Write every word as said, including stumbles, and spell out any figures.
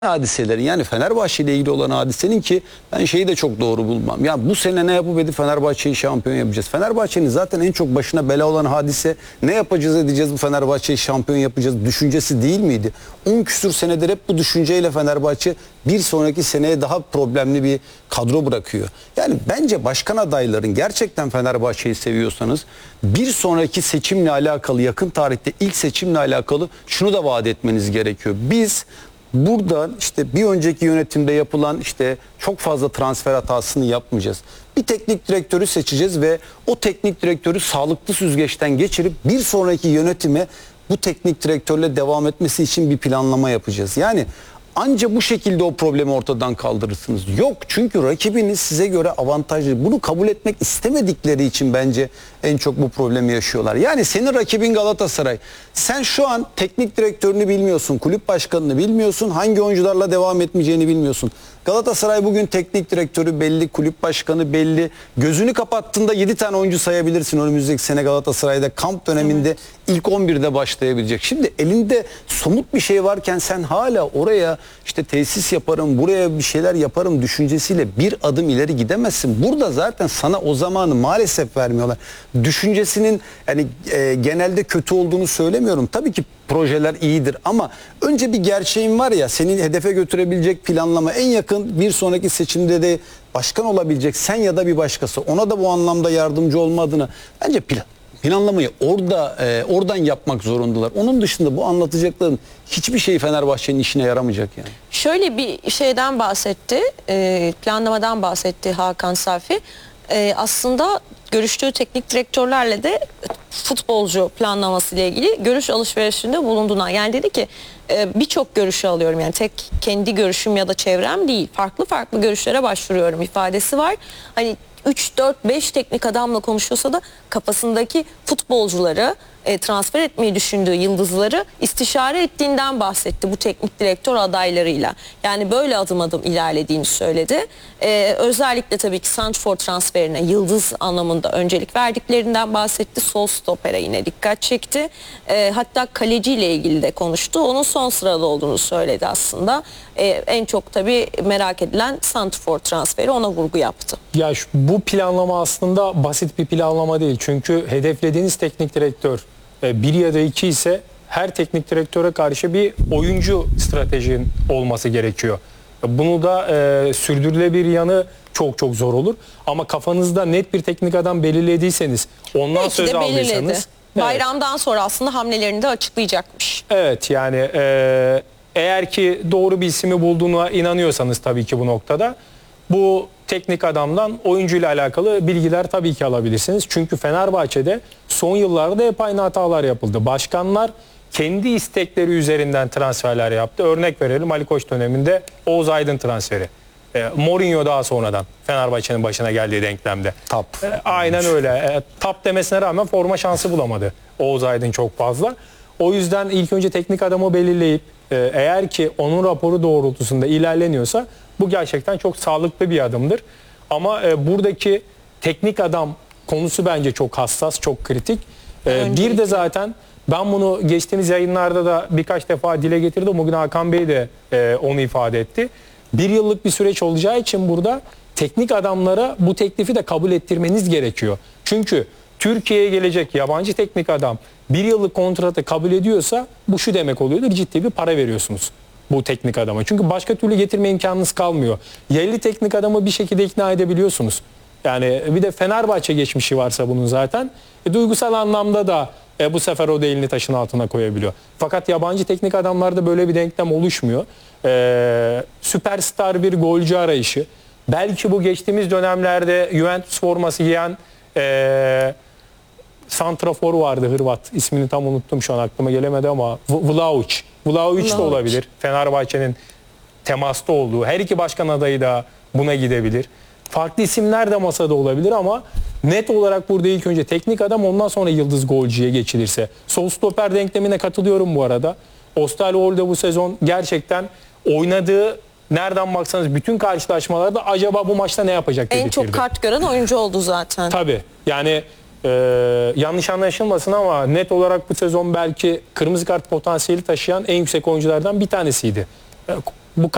hadiselerin, yani Fenerbahçe ile ilgili olan hadisenin, ki ben şeyi de çok doğru bulmam. Ya bu sene ne yapıp edip Fenerbahçe'yi şampiyon yapacağız. Fenerbahçe'nin zaten en çok başına bela olan hadise, ne yapacağız edeceğiz bu Fenerbahçe'yi şampiyon yapacağız düşüncesi değil miydi? on küsür senedir hep bu düşünceyle Fenerbahçe bir sonraki seneye daha problemli bir kadro bırakıyor. Yani bence başkan adayların, gerçekten Fenerbahçe'yi seviyorsanız, bir sonraki seçimle alakalı, yakın tarihte ilk seçimle alakalı şunu da vaat etmeniz gerekiyor. Biz buradan işte bir önceki yönetimde yapılan işte çok fazla transfer hatasını yapmayacağız. Bir teknik direktörü seçeceğiz ve o teknik direktörü sağlıklı süzgeçten geçirip bir sonraki yönetime bu teknik direktörle devam etmesi için bir planlama yapacağız. Yani anca bu şekilde o problemi ortadan kaldırırsınız. Yok, çünkü rakibiniz size göre avantajlı. Bunu kabul etmek istemedikleri için bence en çok bu problemi yaşıyorlar. Yani senin rakibin Galatasaray. Sen şu an teknik direktörünü bilmiyorsun, kulüp başkanını bilmiyorsun, hangi oyuncularla devam etmeyeceğini bilmiyorsun. Galatasaray bugün teknik direktörü belli, kulüp başkanı belli. Gözünü kapattığında yedi tane oyuncu sayabilirsin önümüzdeki sene Galatasaray'da kamp döneminde, evet, ilk on birde başlayabilecek. Şimdi elinde somut bir şey varken sen hala oraya işte tesis yaparım, buraya bir şeyler yaparım düşüncesiyle bir adım ileri gidemezsin. Burada zaten sana o zamanı maalesef vermiyorlar. Düşüncesinin yani e, genelde kötü olduğunu söylemiyorum. Tabii ki projeler iyidir ama önce bir gerçeğin var ya, seni hedefe götürebilecek planlama, en yakın bir sonraki seçimde de başkan olabilecek sen ya da bir başkası, ona da bu anlamda yardımcı olma adına bence plan planlamayı orada e, oradan yapmak zorundalar. Onun dışında bu anlatacakların hiçbir şey Fenerbahçe'nin işine yaramayacak yani. Şöyle bir şeyden bahsetti, e, planlamadan bahsetti Hakan Safi. E, aslında görüştüğü teknik direktörlerle de futbolcu planlaması ile ilgili görüş alışverişinde bulunduğuna, yani dedi ki e, birçok görüşü alıyorum, yani tek kendi görüşüm ya da çevrem değil, farklı farklı görüşlere başvuruyorum ifadesi var. Hani üç dört beş teknik adamla konuşuyorsa da kafasındaki futbolcuları, e, transfer etmeyi düşündüğü yıldızları istişare ettiğinden bahsetti bu teknik direktör adaylarıyla. Yani böyle adım adım ilerlediğini söyledi. E, özellikle tabii ki santrfor transferine yıldız anlamında öncelik verdiklerinden bahsetti. Sol stopere yine dikkat çekti. E, hatta kaleciyle ilgili de konuştu. Onun son sırada olduğunu söyledi aslında. E, en çok tabii merak edilen santrfor transferi, ona vurgu yaptı. Ya şu, bu planlama aslında basit bir planlama değil. Çünkü hedeflediğiniz teknik direktör e, bir ya da iki ise her teknik direktöre karşı bir oyuncu stratejinin olması gerekiyor. Bunu da e, sürdürülebilir yanı çok çok zor olur. Ama kafanızda net bir teknik adam belirlediyseniz, ondan belki söz de aldıysanız... Evet. Bayramdan sonra aslında hamlelerini de açıklayacakmış. Evet, yani e, eğer ki doğru bir ismi bulduğuna inanıyorsanız tabii ki bu noktada, bu teknik adamdan oyuncuyla alakalı bilgiler tabii ki alabilirsiniz. Çünkü Fenerbahçe'de son yıllarda hep aynı hatalar yapıldı. Başkanlar kendi istekleri üzerinden transferler yaptı. Örnek verelim, Ali Koç döneminde Oğuz Aydın transferi. E, Mourinho daha sonradan Fenerbahçe'nin başına geldiği denklemde. Tap. E, aynen öyle. E, tap demesine rağmen forma şansı bulamadı Oğuz Aydın çok fazla. O yüzden ilk önce teknik adamı belirleyip e, eğer ki onun raporu doğrultusunda ilerleniyorsa bu gerçekten çok sağlıklı bir adımdır. Ama e, buradaki teknik adam konusu bence çok hassas, çok kritik. E, bir de zaten ben bunu geçtiğimiz yayınlarda da birkaç defa dile getirdim. Bugün Hakan Bey de e, onu ifade etti. Bir yıllık bir süreç olacağı için burada teknik adamlara bu teklifi de kabul ettirmeniz gerekiyor. Çünkü Türkiye'ye gelecek yabancı teknik adam bir yıllık kontratı kabul ediyorsa bu şu demek oluyordur: ciddi bir para veriyorsunuz bu teknik adama. Çünkü başka türlü getirme imkanınız kalmıyor. Yerli teknik adamı bir şekilde ikna edebiliyorsunuz. Yani bir de Fenerbahçe geçmişi varsa bunun zaten e, duygusal anlamda da e, bu sefer o da elini taşın altına koyabiliyor. Fakat yabancı teknik adamlarda böyle bir denklem oluşmuyor. E, süperstar bir golcü arayışı. Belki bu geçtiğimiz dönemlerde Juventus forması giyen e, santrafor vardı, Hırvat. İsmini tam unuttum, şu an aklıma gelemedi ama Vlahovic. Vlahovic de olabilir. Fenerbahçe'nin temasta olduğu. Her iki başkan adayı da buna gidebilir. Farklı isimler de masada olabilir ama net olarak burada ilk önce teknik adam, ondan sonra yıldız golcüye geçilirse. Sol stoper denklemine katılıyorum bu arada. Osterwolde bu sezon gerçekten oynadığı, nereden baksanız bütün karşılaşmalarda acaba bu maçta ne yapacak En çok kart gören oyuncu oldu zaten. Tabii yani e, yanlış anlaşılmasın ama net olarak bu sezon belki kırmızı kart potansiyeli taşıyan en yüksek oyunculardan bir tanesiydi.